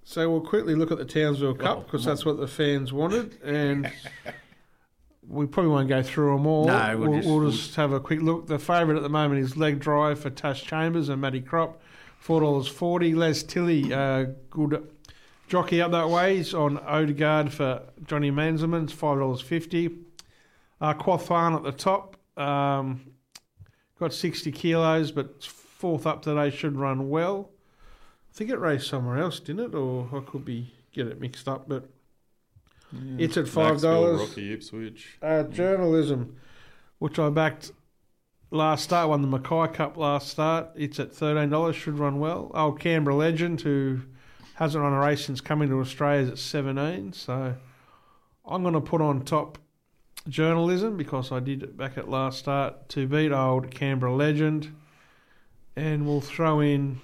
So we'll quickly look at the Townsville Cup because that's what the fans wanted, and we probably won't go through them all. No, we'll just have a quick look. The favourite at the moment is Leg Drive for Tash Chambers and Matty Crop, $4.40. Les Tilley, good jockey up that way. He's on Odegaard for Johnny Manzelman, it's $5.50. Quathwan at the top, got 60 kilos, but fourth up today, should run well. I think it raced somewhere else, didn't it? Or I could get it mixed up, but it's at $5. Rocky Ipswich. Journalism, which I backed last start, won the Mackay Cup last start. It's at $13, should run well. Old Canberra Legend, who hasn't run a race since coming to Australia, is at 17. So I'm going to put on top Journalism because I did it back at last start to beat old Canberra Legend. And we'll throw in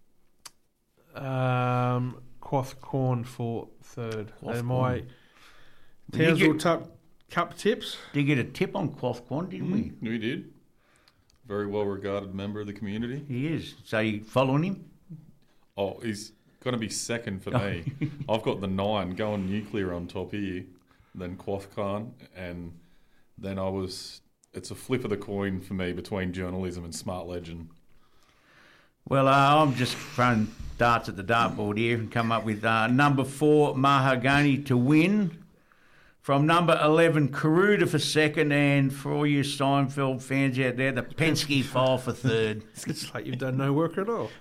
Quathcorn for third. They're my Townsville Cup tips. Did you get a tip on Quathcorn, didn't we? We did. Very well regarded member of the community. He is. So you following him? Oh, he's going to be second for me. I've got the 9 going nuclear on top here, then Quathcorn, and then it's a flip of the coin for me between Journalism and Smart Legend. Well, I'm just throwing darts at the dartboard here and come up with number 4, Mahogany to win. From number 11, Karuda for second, and for all you Steinfeld fans out there, the Penske file for third. It's like you've done no work at all.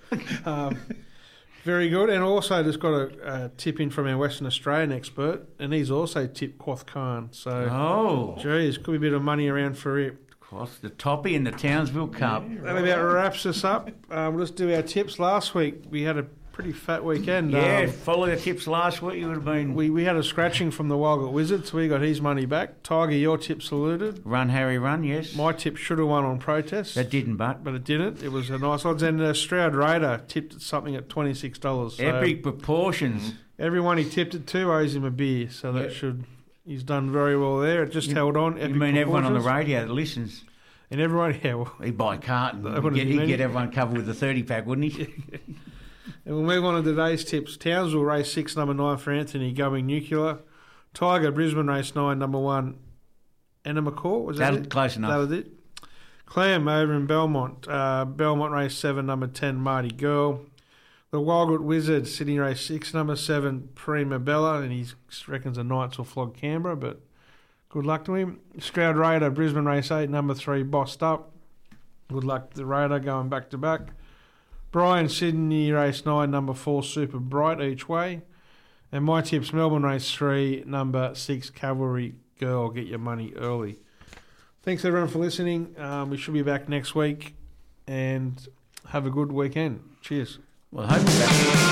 Very good. And also just got a tip in from our Western Australian expert, and he's also tipped Quathcorn. So, geez, could be a bit of money around for it. The toppy in the Townsville Cup. That about wraps us up. We'll just do our tips. Last week we had a pretty fat weekend. Yeah, follow the tips last week. You would have been. We had a scratching from the Wildcat Wizard, so we got his money back. Tiger, your tip saluted. Run, Harry, run. Yes. My tip should have won on protest. That didn't, but it didn't. It was a nice odds, and Stroud Raider tipped something at $26. So epic proportions. Everyone he tipped it to owes him a beer, so that should. He's done very well there. It just held on. You mean everyone on the radio that listens? And everyone, yeah. Well, he'd buy a carton. He'd get everyone covered with a 30-pack, wouldn't he? And we'll move on to today's tips. Townsville race 6, number 9 for Anthony, going nuclear. Tiger, Brisbane race 9, number 1, Enemacore. Was that it? Close enough. That was it. Clam over in Belmont. Belmont race 7, number 10, Marty Girl. The Wildwood Wizard, Sydney race 6, number 7, Prima Bella, and he reckons the Knights will flog Canberra, but good luck to him. Stroud Raider, Brisbane race 8, number 3, Bossed Up. Good luck to the Raider going back to back. Brian, Sydney race 9, number 4, Super Bright each way. And my tips, Melbourne race 3, number 6, Cavalry Girl. Get your money early. Thanks everyone for listening. We should be back next week, and have a good weekend. Cheers. Well, hopefully